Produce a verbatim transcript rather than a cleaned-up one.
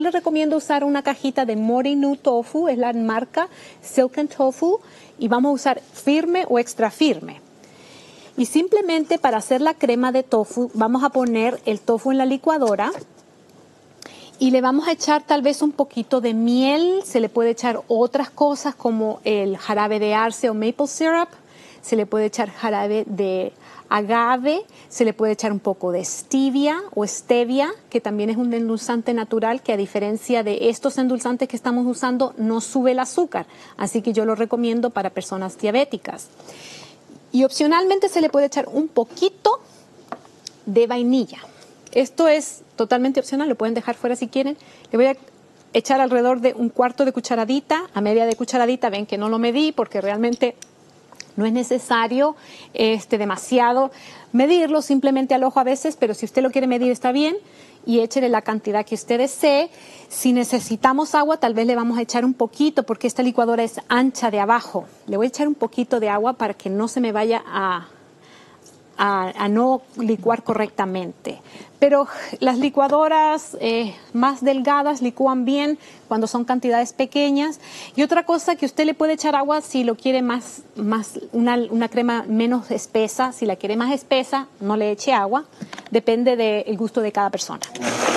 Les recomiendo usar una cajita de Morinu Tofu, es la marca Silken Tofu, y vamos a usar firme o extra firme. Y simplemente para hacer la crema de tofu vamos a poner el tofu en la licuadora y le vamos a echar tal vez un poquito de miel, se le puede echar otras cosas como el jarabe de arce o maple syrup, se le puede echar jarabe de agave, se le puede echar un poco de stevia o stevia, que también es un endulzante natural que a diferencia de estos endulzantes que estamos usando no sube el azúcar, así que yo lo recomiendo para personas diabéticas. Y opcionalmente se le puede echar un poquito de vainilla. Esto es totalmente opcional, lo pueden dejar fuera si quieren. Le voy a echar alrededor de un cuarto de cucharadita, a media de cucharadita, ven que no lo medí porque realmente no es necesario este, demasiado medirlo, simplemente al ojo a veces, pero si usted lo quiere medir está bien y échele la cantidad que usted desee. Si necesitamos agua, tal vez le vamos a echar un poquito porque esta licuadora es ancha de abajo. Le voy a echar un poquito de agua para que no se me vaya a, a, a no licuar correctamente. Pero las licuadoras eh, más delgadas licúan bien cuando son cantidades pequeñas. Y otra cosa que usted le puede echar agua si lo quiere más, más una, una crema menos espesa. Si la quiere más espesa, no le eche agua. Depende del gusto de cada persona.